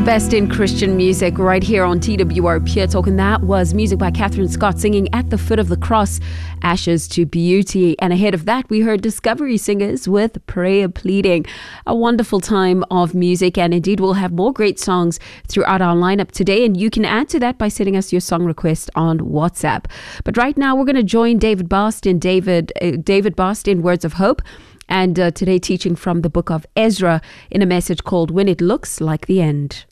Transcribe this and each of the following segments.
best in Christian music right here on TWR Pure Talk, and that was music by Catherine Scott singing At the Foot of the Cross, Ashes to Beauty. And ahead of that, we heard Discovery Singers with Prayer Pleading. A wonderful time of music, and indeed we'll have more great songs throughout our lineup today, and you can add to that by sending us your song request on WhatsApp. But right now, we're going to join David Bast in Words of Hope, and today teaching from the book of Ezra in a message called When It Looks Like the End.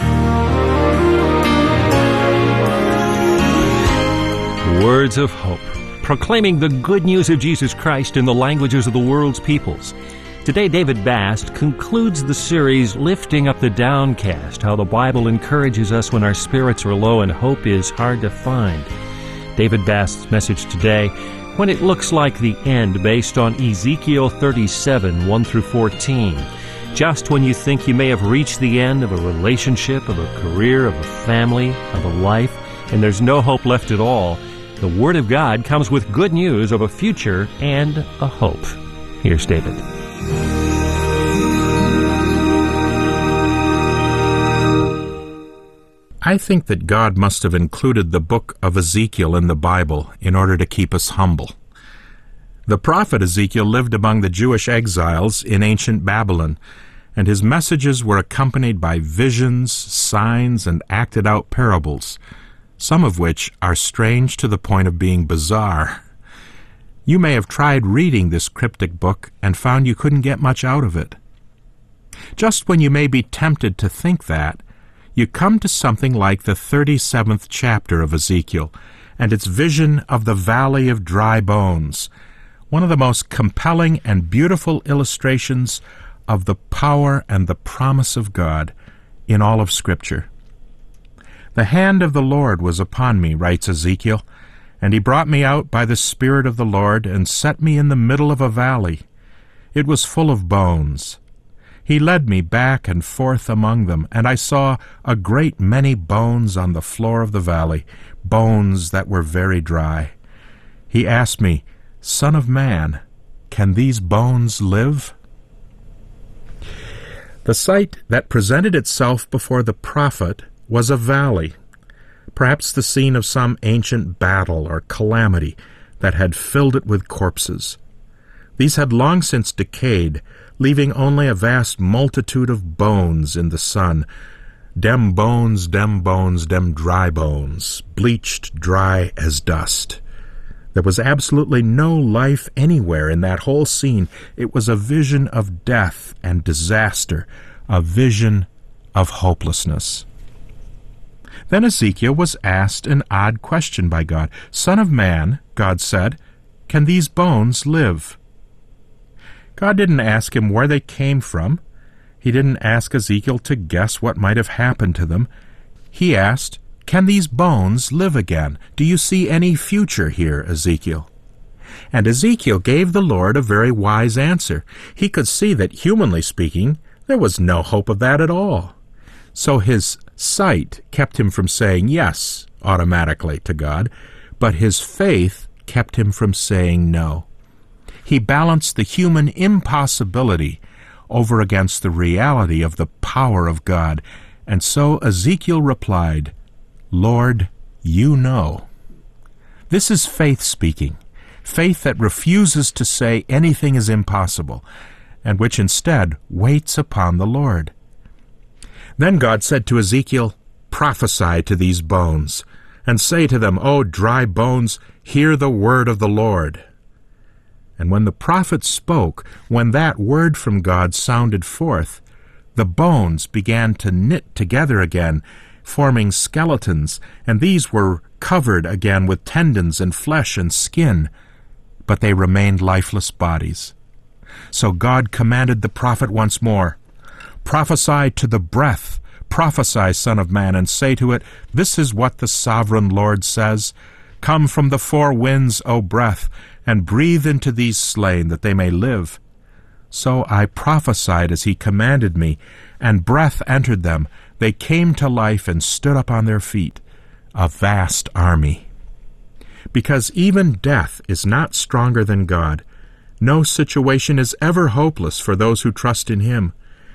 Words of Hope, proclaiming the good news of Jesus Christ in the languages of the world's peoples. Today, David Bast concludes the series Lifting Up the Downcast, how the Bible encourages us when our spirits are low and hope is hard to find. David Bast's message today, When It Looks Like the End, based on Ezekiel 37, 1 through 14. Just when you think you may have reached the end of a relationship, of a career, of a family, of a life, and there's no hope left at all, the Word of God comes with good news of a future and a hope. Here's David. I think that God must have included the book of Ezekiel in the Bible in order to keep us humble. The prophet Ezekiel lived among the Jewish exiles in ancient Babylon, and his messages were accompanied by visions, signs, and acted-out parables, some of which are strange to the point of being bizarre. You may have tried reading this cryptic book and found you couldn't get much out of it. Just when you may be tempted to think that, you come to something like the 37th chapter of Ezekiel and its vision of the Valley of Dry Bones, one of the most compelling and beautiful illustrations of the power and the promise of God in all of Scripture. The hand of the Lord was upon me, writes Ezekiel, and he brought me out by the Spirit of the Lord and set me in the middle of a valley. It was full of bones. He led me back and forth among them, and I saw a great many bones on the floor of the valley, bones that were very dry. He asked me, Son of man, can these bones live? The sight that presented itself before the prophet was a valley, perhaps the scene of some ancient battle or calamity that had filled it with corpses. These had long since decayed, leaving only a vast multitude of bones in the sun. Dem bones, dem dry bones, bleached dry as dust. There was absolutely no life anywhere in that whole scene. It was a vision of death and disaster, a vision of hopelessness. Then Ezekiel was asked an odd question by God. Son of man, God said, can these bones live? God didn't ask him where they came from. He didn't ask Ezekiel to guess what might have happened to them. He asked, can these bones live again? Do you see any future here, Ezekiel? And Ezekiel gave the Lord a very wise answer. He could see that, humanly speaking, there was no hope of that at all. So his sight kept him from saying yes automatically to God, but his faith kept him from saying no. He balanced the human impossibility over against the reality of the power of God. And so Ezekiel replied, Lord, you know. This is faith speaking, faith that refuses to say anything is impossible, and which instead waits upon the Lord. Then God said to Ezekiel, prophesy to these bones, and say to them, O dry bones, hear the word of the Lord. And when the prophet spoke, when that word from God sounded forth, the bones began to knit together again, forming skeletons, and these were covered again with tendons and flesh and skin, but they remained lifeless bodies. So God commanded the prophet once more, prophesy to the breath, prophesy, Son of man, and say to it, this is what the sovereign Lord says, come from the four winds, O breath, and breathe into these slain, that they may live. So I prophesied as he commanded me, and breath entered them. They came to life and stood up on their feet, a vast army. Because even death is not stronger than God, no situation is ever hopeless for those who trust in him.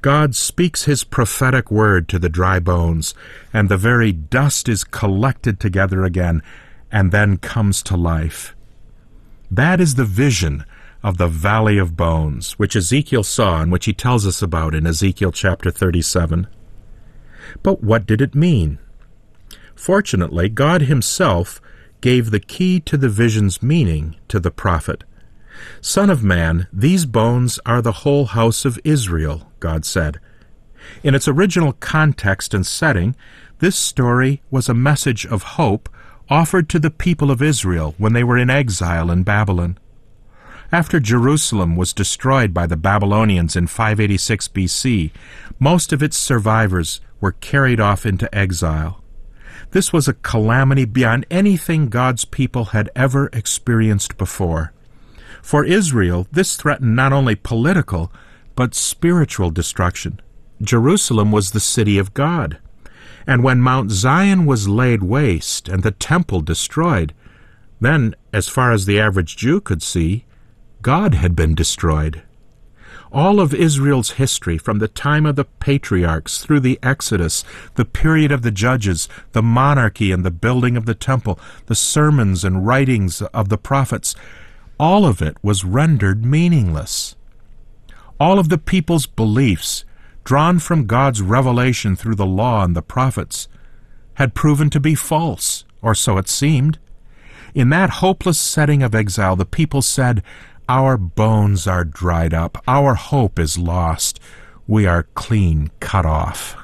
God speaks His prophetic word to the dry bones, and the very dust is collected together again, and then comes to life. That is the vision of the Valley of Bones, which Ezekiel saw and which he tells us about in Ezekiel chapter 37. But what did it mean? Fortunately, God Himself gave the key to the vision's meaning to the prophet. "Son of man, these bones are the whole house of Israel," God said. In its original context and setting, this story was a message of hope offered to the people of Israel when they were in exile in Babylon. After Jerusalem was destroyed by the Babylonians in 586 B.C., most of its survivors were carried off into exile. This was a calamity beyond anything God's people had ever experienced before. For Israel, this threatened not only political, but spiritual destruction. Jerusalem was the city of God. And when Mount Zion was laid waste and the temple destroyed, then, as far as the average Jew could see, God had been destroyed. All of Israel's history, from the time of the patriarchs through the Exodus, the period of the judges, the monarchy and the building of the temple, the sermons and writings of the prophets, all of it was rendered meaningless. All of the people's beliefs, drawn from God's revelation through the law and the prophets, had proven to be false, or so it seemed. In that hopeless setting of exile, the people said, "Our bones are dried up. Our hope is lost. We are clean cut off."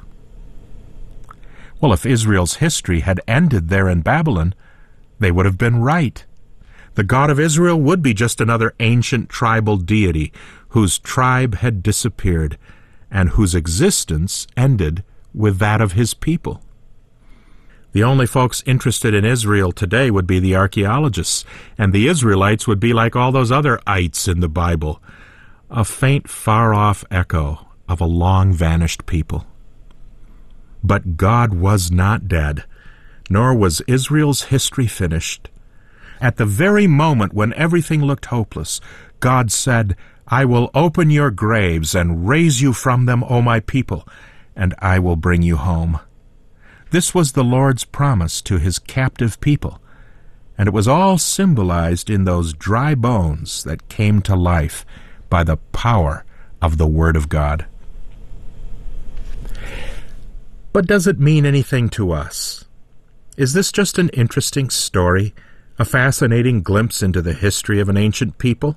Well, if Israel's history had ended there in Babylon, they would have been right. The God of Israel would be just another ancient tribal deity whose tribe had disappeared and whose existence ended with that of His people. The only folks interested in Israel today would be the archaeologists, and the Israelites would be like all those other ites in the Bible, a faint, far-off echo of a long-vanished people. But God was not dead, nor was Israel's history finished. At the very moment when everything looked hopeless, God said, "I will open your graves and raise you from them, O my people, and I will bring you home." This was the Lord's promise to His captive people, and it was all symbolized in those dry bones that came to life by the power of the Word of God. But does it mean anything to us? Is this just an interesting story, a fascinating glimpse into the history of an ancient people?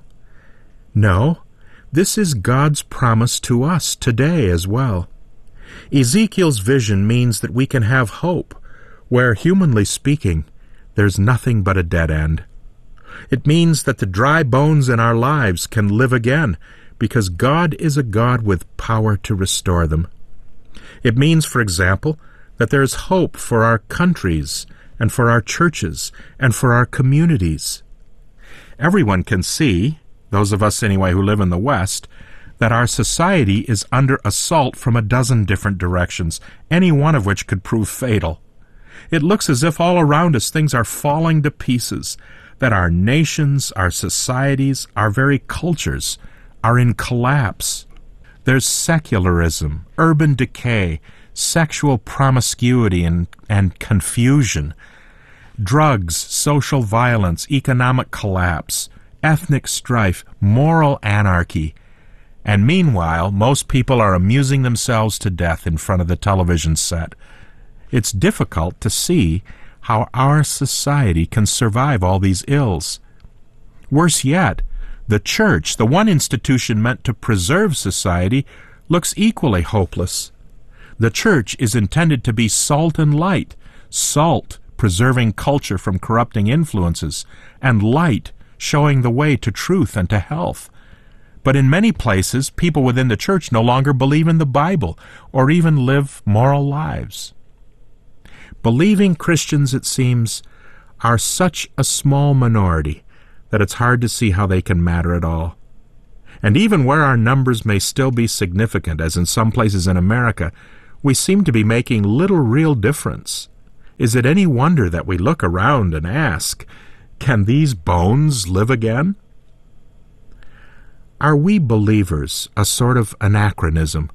No, this is God's promise to us today as well. Ezekiel's vision means that we can have hope, where, humanly speaking, there's nothing but a dead end. It means that the dry bones in our lives can live again, because God is a God with power to restore them. It means, for example, that there's hope for our countries, and for our churches, and for our communities. Everyone can see, those of us anyway who live in the West, that our society is under assault from a dozen different directions, any one of which could prove fatal. It looks as if all around us things are falling to pieces, that our nations, our societies, our very cultures are in collapse. There's secularism, urban decay, sexual promiscuity and confusion, drugs, social violence, economic collapse, ethnic strife, moral anarchy. And meanwhile, most people are amusing themselves to death in front of the television set. It's difficult to see how our society can survive all these ills. Worse yet, the church, the one institution meant to preserve society, looks equally hopeless. The church is intended to be salt and light, salt preserving culture from corrupting influences, and light showing the way to truth and to health. But in many places, people within the church no longer believe in the Bible or even live moral lives. Believing Christians, it seems, are such a small minority that it's hard to see how they can matter at all. And even where our numbers may still be significant, as in some places in America, we seem to be making little real difference. Is it any wonder that we look around and ask, can these bones live again? Are we believers a sort of anachronism,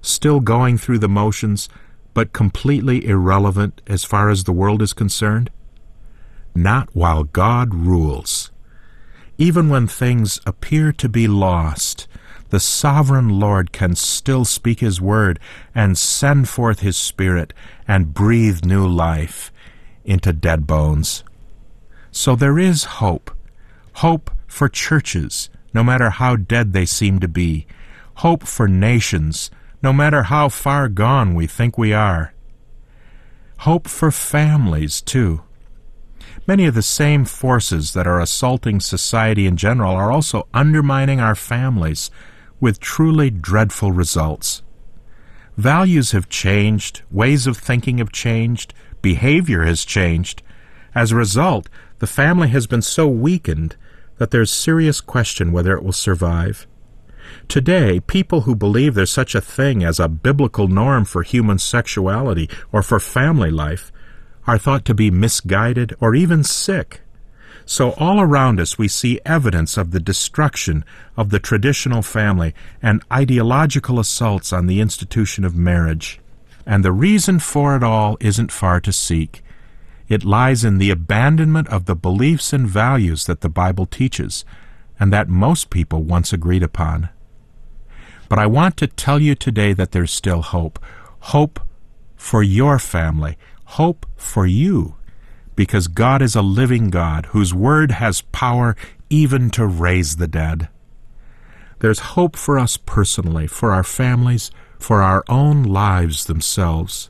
still going through the motions, but completely irrelevant as far as the world is concerned? Not while God rules. Even when things appear to be lost, the sovereign Lord can still speak His word and send forth His Spirit and breathe new life into dead bones. So there is hope. Hope for churches, no matter how dead they seem to be. Hope for nations, no matter how far gone we think we are. Hope for families, too. Many of the same forces that are assaulting society in general are also undermining our families with truly dreadful results. Values have changed, ways of thinking have changed, behavior has changed. As a result, the family has been so weakened that there's serious question whether it will survive. Today, people who believe there's such a thing as a biblical norm for human sexuality or for family life are thought to be misguided or even sick. So all around us we see evidence of the destruction of the traditional family and ideological assaults on the institution of marriage. And the reason for it all isn't far to seek. It lies in the abandonment of the beliefs and values that the Bible teaches, and that most people once agreed upon. But I want to tell you today that there's still hope. Hope for your family. Hope for you. Because God is a living God whose word has power even to raise the dead. There's hope for us personally, for our families, for our own lives themselves.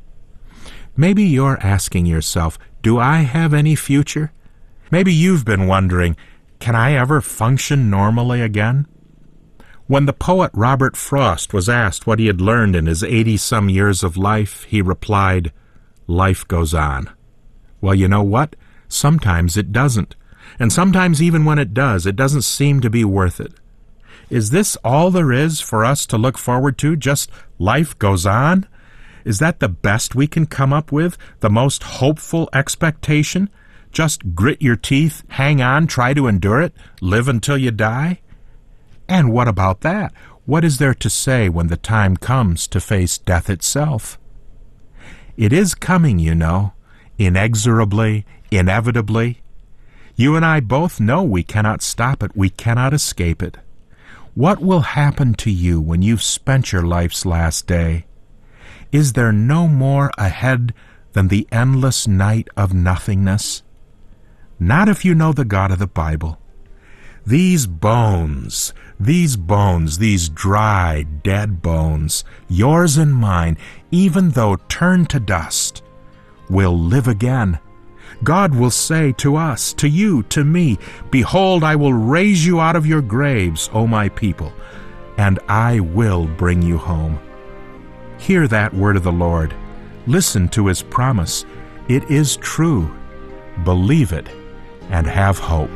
Maybe you're asking yourself, do I have any future? Maybe you've been wondering, can I ever function normally again? When the poet Robert Frost was asked what he had learned in his 80-some years of life, he replied, "Life goes on." Well, you know what? Sometimes it doesn't. And sometimes even when it does, it doesn't seem to be worth it. Is this all there is for us to look forward to? Just life goes on? Is that the best we can come up with? The most hopeful expectation? Just grit your teeth, hang on, try to endure it, live until you die? And what about that? What is there to say when the time comes to face death itself? It is coming, you know, inexorably, inevitably. You and I both know we cannot stop it, we cannot escape it. What will happen to you when you've spent your life's last day? Is there no more ahead than the endless night of nothingness? Not if you know the God of the Bible. These bones, these dry, dead bones, yours and mine, even though turned to dust, will live again. God will say to us, to you, to me, "Behold, I will raise you out of your graves, O my people, and I will bring you home." Hear that word of the Lord. Listen to His promise. It is true. Believe it and have hope.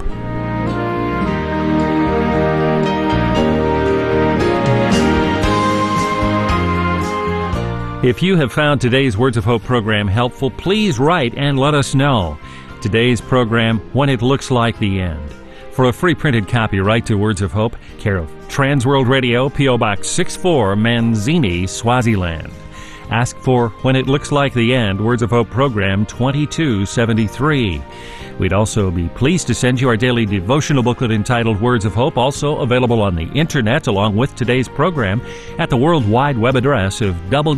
If you have found today's Words of Hope program helpful, please write and let us know. Today's program, When It Looks Like the End. For a free printed copy, write to Words of Hope, care of Transworld Radio, P.O. Box 64, Manzini, Swaziland. Ask for When It Looks Like the End, Words of Hope program 2273. We'd also be pleased to send you our daily devotional booklet entitled Words of Hope, also available on the Internet along with today's program at the World Wide Web address of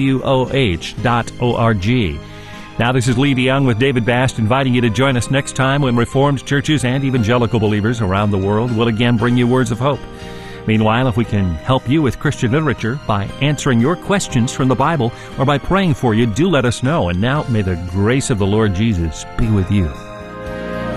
woh.org. Now this is Lee DeYoung with David Bast inviting you to join us next time when Reformed churches and evangelical believers around the world will again bring you Words of Hope. Meanwhile, if we can help you with Christian literature by answering your questions from the Bible or by praying for you, do let us know. And now may the grace of the Lord Jesus be with you.